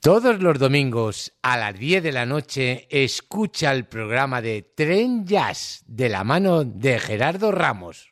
Todos los domingos a las 10 de la noche escucha el programa de Tren Jazz de la mano de Gerardo Ramos.